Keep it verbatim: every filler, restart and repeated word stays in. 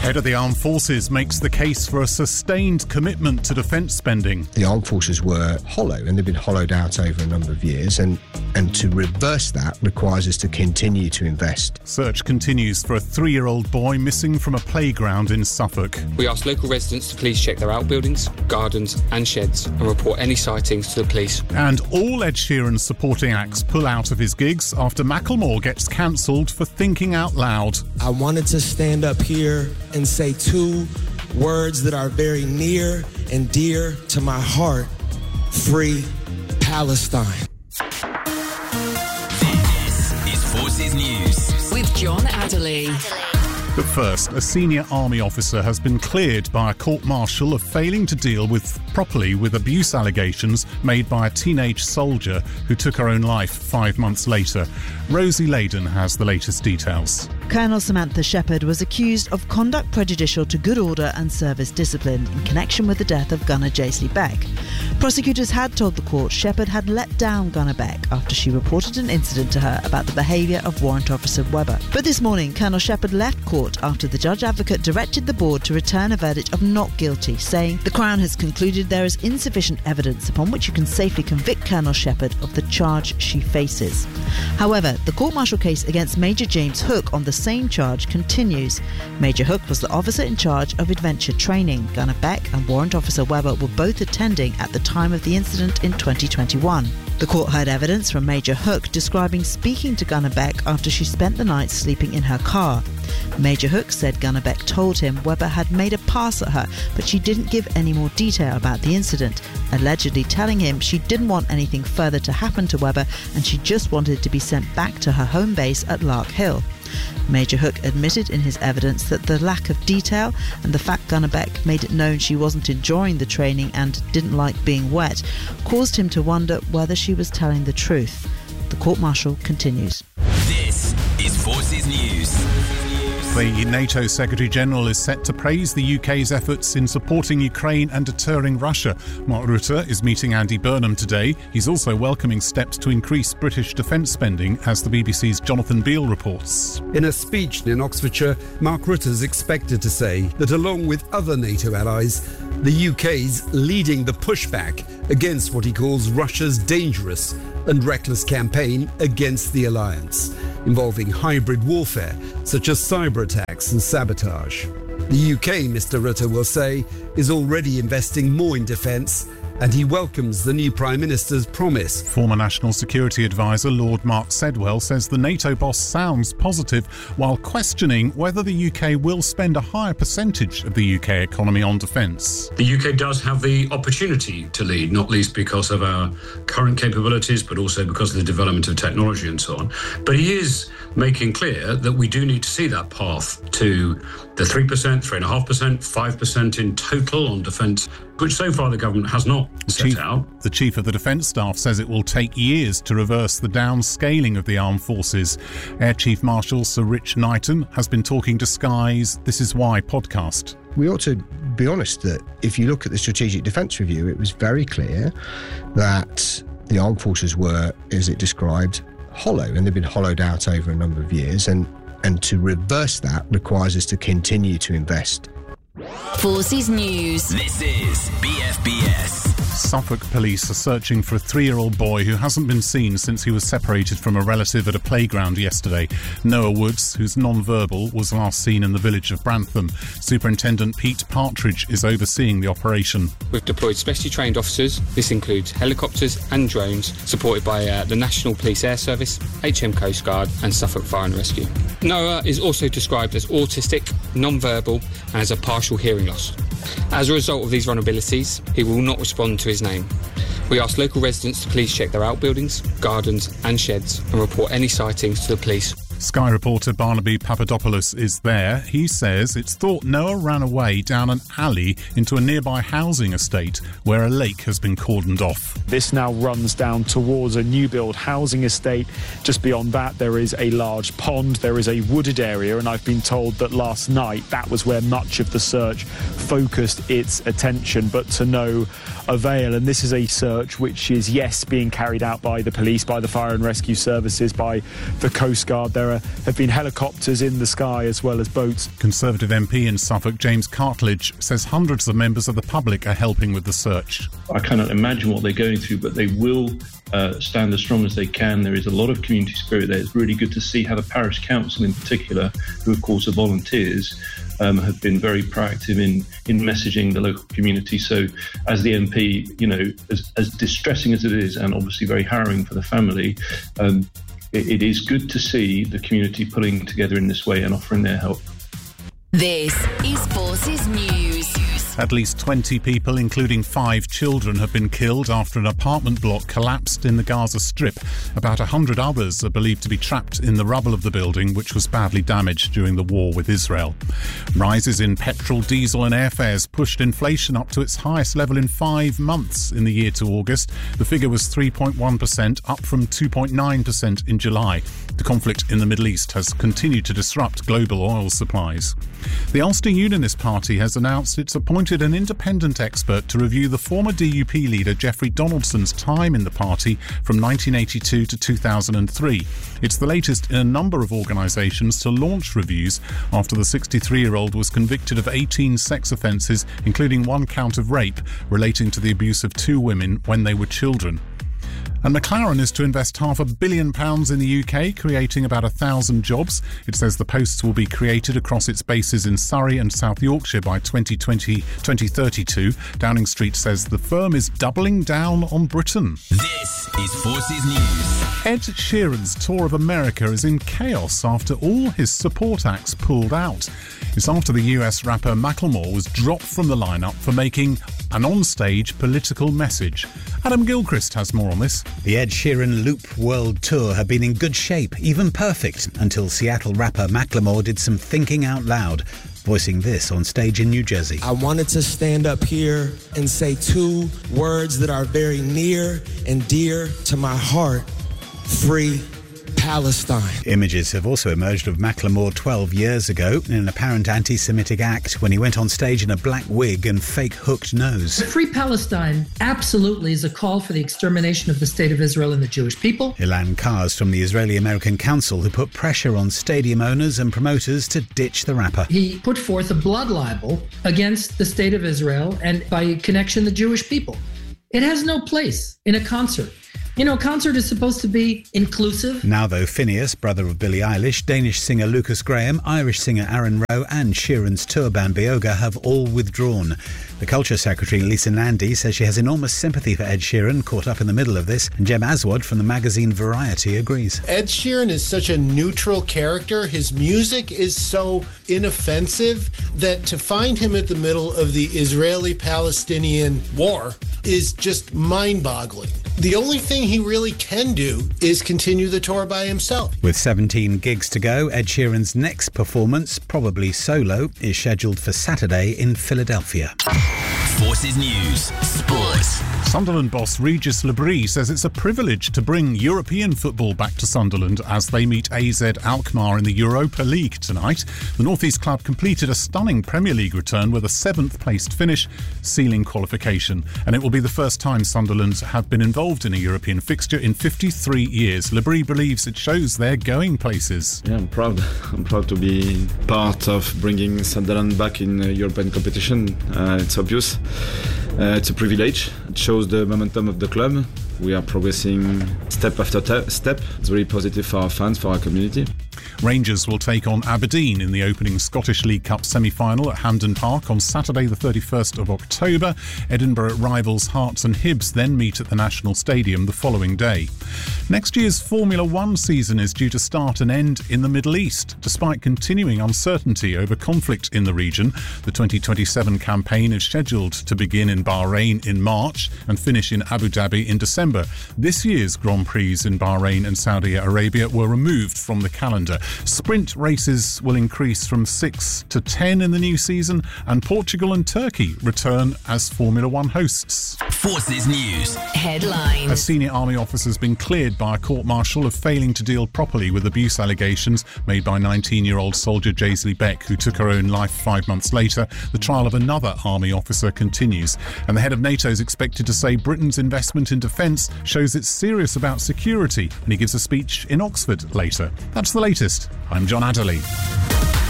Head of the Armed Forces makes the case for a sustained commitment to defence spending. The Armed Forces were hollow, and they've been hollowed out over a number of years, and, and to reverse that requires us to continue to invest. Search continues for a three-year-old boy missing from a playground in Suffolk. We asked local residents to please check their outbuildings, gardens and sheds and report any sightings to the police. And all Ed Sheeran's supporting acts pull out of his gigs after Macklemore gets cancelled for thinking out loud. I wanted to stand up here and say two words that are very near and dear to my heart. Free Palestine. This is Forces News with John Adderley. But first, a senior army officer has been cleared by a court-martial of failing to deal with properly with abuse allegations made by a teenage soldier who took her own life five months later. Rosie Layden has the latest details. Colonel Samantha Shepherd was accused of conduct prejudicial to good order and service discipline in connection with the death of gunner Jaisley Beck. Prosecutors had told the court Shepherd had let down gunner Beck after she reported an incident to her about the behaviour of Warrant Officer Webber. But this morning, Colonel Shepherd left court after the Judge Advocate directed the board to return a verdict of not guilty, saying the Crown has concluded there is insufficient evidence upon which you can safely convict Colonel Shepherd of the charge she faces. However, the court-martial case against Major James Hook on the same charge continues. Major Hook was the officer in charge of adventure training. Gunner Beck and Warrant Officer Webber were both attending at the time of the incident in twenty twenty-one. The court heard evidence from Major Hook describing speaking to Gunner Beck after she spent the night sleeping in her car. Major Hook said Gunner Beck told him Webber had made a pass at her, but she didn't give any more detail about the incident, allegedly telling him she didn't want anything further to happen to Webber and she just wanted to be sent back to her home base at Lark Hill. Major Hook admitted in his evidence that the lack of detail and the fact Gunner Beck made it known she wasn't enjoying the training and didn't like being wet caused him to wonder whether she was telling the truth. The court-martial continues. This is Forces News. The NATO Secretary-General is set to praise the U K's efforts in supporting Ukraine and deterring Russia. Mark Rutte is meeting Andy Burnham today. He's also welcoming steps to increase British defence spending, as the B B C's Jonathan Beale reports. In a speech in Oxfordshire, Mark Rutte is expected to say that along with other NATO allies, the U K's leading the pushback against what he calls Russia's dangerous and reckless campaign against the alliance, involving hybrid warfare such as cyber attacks and sabotage. The U K, Mister Rutte will say, is already investing more in defence, and he welcomes the new Prime Minister's promise. Former National Security Advisor Lord Mark Sedwell says the NATO boss sounds positive while questioning whether the U K will spend a higher percentage of the U K economy on defence. The U K does have the opportunity to lead, not least because of our current capabilities, but also because of the development of technology and so on. But he is making clear that we do need to see that path to the three percent, three point five percent, five percent in total on defence, which so far the government has not set Chief, out. The Chief of the Defence Staff says it will take years to reverse the downscaling of the armed forces. Air Chief Marshal Sir Rich Knighton has been talking to Sky's This Is Why podcast. We ought to be honest that if you look at the Strategic Defence Review, it was very clear that the armed forces were, as it described, hollow, and they've been hollowed out over a number of years, and, and to reverse that requires us to continue to invest. Forces News. This is B F B S. Suffolk police are searching for a three-year-old boy who hasn't been seen since he was separated from a relative at a playground yesterday. Noah Woods, who's non-verbal, was last seen in the village of Brantham. Superintendent Pete Partridge is overseeing the operation. We've deployed specially trained officers. This includes helicopters and drones, supported by uh, the National Police Air Service, H M Coast Guard and Suffolk Fire and Rescue. Noah is also described as autistic, non-verbal and has a partial hearing loss. As a result of these vulnerabilities, he will not respond to his name. We asked local residents to please check their outbuildings, gardens and sheds and report any sightings to the police. Sky reporter Barnaby Papadopoulos is there. He says it's thought Noah ran away down an alley into a nearby housing estate where a lake has been cordoned off. This now runs down towards a new build housing estate. Just beyond that there is a large pond, there is a wooded area, and I've been told that last night that was where much of the search focused its attention. But to know avail. And this is a search which is, yes, being carried out by the police, by the fire and rescue services, by the Coast Guard. There are, have been helicopters in the sky as well as boats. Conservative M P in Suffolk, James Cartledge, says hundreds of members of the public are helping with the search. I cannot imagine what they're going through, but they will uh, stand as strong as they can. There is a lot of community spirit there. It's really good to see how the parish council in particular, who of course are volunteers, um, have been very proactive in, in messaging the local community. So as the M P, you know, as, as distressing as it is, and obviously very harrowing for the family, um, it, it is good to see the community pulling together in this way and offering their help. This is Forces News. At least twenty people, including five children, have been killed after an apartment block collapsed in the Gaza Strip. About one hundred others are believed to be trapped in the rubble of the building, which was badly damaged during the war with Israel. Rises in petrol, diesel and airfares pushed inflation up to its highest level in five months in the year to August. The figure was three point one percent, up from two point nine percent in July. The conflict in the Middle East has continued to disrupt global oil supplies. The Ulster Unionist Party has announced it's appointed an independent expert to review the former D U P leader Geoffrey Donaldson's time in the party from nineteen eighty-two to two thousand three. It's the latest in a number of organisations to launch reviews after the sixty-three-year-old was convicted of eighteen sex offences, including one count of rape relating to the abuse of two women when they were children. And McLaren is to invest half a billion pounds in the U K, creating about a thousand jobs. It says the posts will be created across its bases in Surrey and South Yorkshire by twenty twenty, twenty thirty-two. Downing Street says the firm is doubling down on Britain. This is Forces News. Ed Sheeran's tour of America is in chaos after all his support acts pulled out. It's after the U S rapper Macklemore was dropped from the lineup for making an onstage political message. Adam Gilchrist has more on this. The Ed Sheeran Loop World Tour had been in good shape, even perfect, until Seattle rapper Macklemore did some thinking out loud, voicing this on stage in New Jersey. I wanted to stand up here and say two words that are very near and dear to my heart: free Palestine. Images have also emerged of Macklemore twelve years ago in an apparent anti-Semitic act when he went on stage in a black wig and fake hooked nose. Free Palestine absolutely is a call for the extermination of the State of Israel and the Jewish people. Ilan Kars from the Israeli-American Council, who put pressure on stadium owners and promoters to ditch the rapper. He put forth a blood libel against the State of Israel and, by connection, the Jewish people. It has no place in a concert. You know, a concert is supposed to be inclusive. Now, though, Phineas, brother of Billie Eilish, Danish singer Lucas Graham, Irish singer Aaron Rowe and Sheeran's tour band Bioga have all withdrawn. The Culture Secretary, Lisa Nandy, says she has enormous sympathy for Ed Sheeran, caught up in the middle of this, and Jem Aswad from the magazine Variety agrees. Ed Sheeran is such a neutral character. His music is so inoffensive that to find him at the middle of the Israeli-Palestinian war is just mind-boggling. The only thing he really can do is continue the tour by himself. With seventeen gigs to go, Ed Sheeran's next performance, probably solo, is scheduled for Saturday in Philadelphia. Forces News Sports. Sunderland boss Regis Lebris says it's a privilege to bring European football back to Sunderland as they meet A Z Alkmaar in the Europa League tonight. The North East club completed a stunning Premier League return with a seventh placed finish, sealing qualification. And it will be the first time Sunderland have been involved in a European fixture in fifty-three years. Lebris believes it shows they're going places. Yeah, I'm proud. I'm proud to be part of bringing Sunderland back in uh, European competition. Uh, it's obvious. Uh, it's a privilege. It shows the momentum of the club. We are progressing step after te- step. It's very positive for our fans, for our community. Rangers will take on Aberdeen in the opening Scottish League Cup semi-final at Hampden Park on Saturday the thirty-first of October. Edinburgh rivals Hearts and Hibs then meet at the National Stadium the following day. Next year's Formula One season is due to start and end in the Middle East. Despite continuing uncertainty over conflict in the region, the twenty twenty-seven campaign is scheduled to begin in Bahrain in March and finish in Abu Dhabi in December. This year's Grand Prix in Bahrain and Saudi Arabia were removed from the calendar. Sprint races will increase from six to ten in the new season, and Portugal and Turkey return as Formula One hosts. Forces News. Headlines. A senior army officer has been cleared by a court-martial of failing to deal properly with abuse allegations made by nineteen-year-old soldier Jaisley Beck, who took her own life five months later. The trial of another army officer continues, and the head of NATO is expected to say Britain's investment in defence shows it's serious about security, and he gives a speech in Oxford later. That's the latest. I'm John Adderley.